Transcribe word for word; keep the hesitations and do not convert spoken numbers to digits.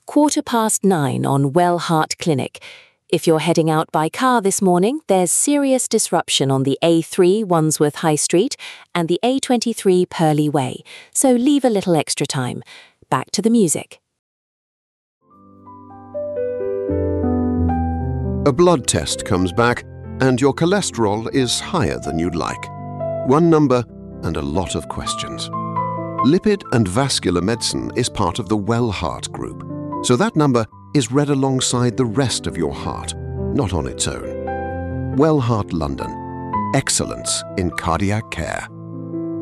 Quarter past nine on Well Heart Clinic. If you're heading out by car this morning, there's serious disruption on the A three Wandsworth High Street and the A twenty-three Purley Way, so leave a little extra time. Back to the music. A blood test comes back and your cholesterol is higher than you'd like. One number and a lot of questions. Lipid and vascular medicine is part of the Well Heart Group, so that number is read alongside the rest of your heart, not on its own. Well Heart London. Excellence in cardiac care.